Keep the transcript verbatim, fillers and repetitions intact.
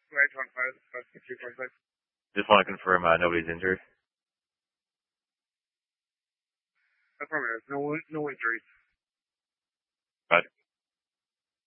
eight one five, five six three four six. Just want to confirm uh, nobody's injured. Affirmative. No, no injuries. Right.